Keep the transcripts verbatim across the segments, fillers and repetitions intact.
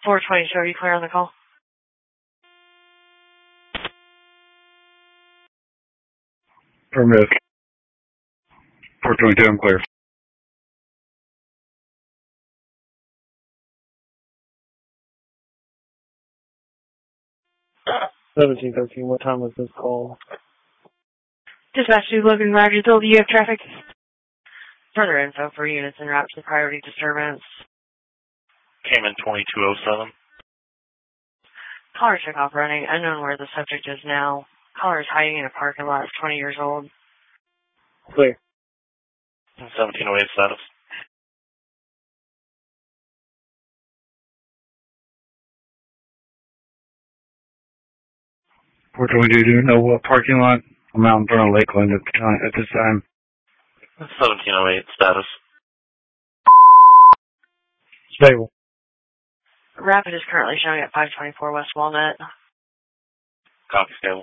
four twenty-two, are you clear on the call? Permit. four twenty-two, I'm clear. seventeen thirteen, what time was this call? Dispatch to Logan Rogers, do you have traffic? Further info for units en route to priority disturbance. Came in twenty-two oh seven. Caller took off running, unknown where the subject is now. Caller is hiding in a parking lot, twenty years old. Clear. seventeen oh eight status. four twenty-two, do you know what parking lot? I'm out in front of Lakeland at, the time, at this time. seventeen oh eight status. Stable. Rapid is currently showing at five twenty-four West Walnut. Copy, stable.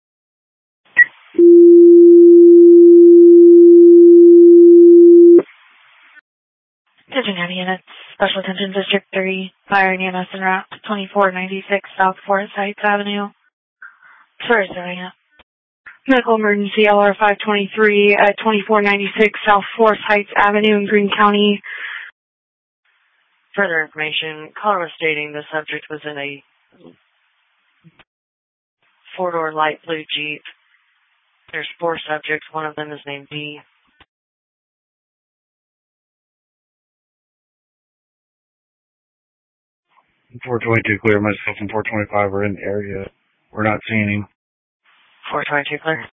Attention heavy units, Special Attention District three, fire and E M S en route to twenty-four ninety-six South Forest Heights Avenue. Sorry, sorry, yeah. Medical emergency L R five twenty-three at twenty-four ninety-six South Forest Heights Avenue in Greene County. Further information, caller was stating the subject was in a four-door light blue Jeep. There's four subjects, one of them is named D. four twenty-two, clear. Myself and four twenty-five are in the area. We're not seeing him. four twenty-two, clear.